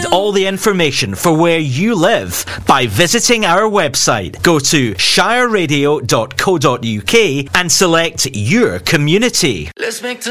find all the information for where you live by visiting our website. Go to shireradio.co.uk and select your community. Let's make